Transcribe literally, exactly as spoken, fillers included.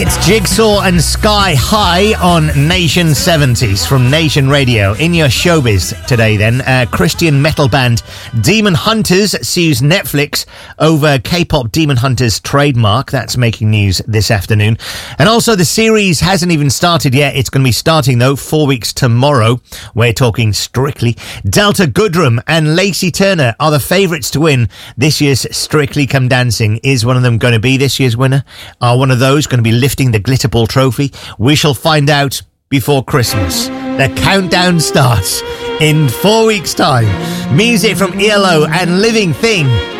It's Jigsaw and Sky High on Nation seventies from Nation Radio. In your showbiz today then, uh, Christian metal band Demon Hunters sues Netflix over K-pop Demon Hunters trademark. That's making news this afternoon. And also the series hasn't even started yet. It's going to be starting though four weeks tomorrow. We're talking Strictly. Delta Goodrem and Lacey Turner are the favourites to win this year's Strictly Come Dancing. Is one of them going to be this year's winner? Are one of those going to be lifting the Glitter Ball trophy? We shall find out before Christmas. The countdown starts in four weeks' time. Music from E L O and Living Thing.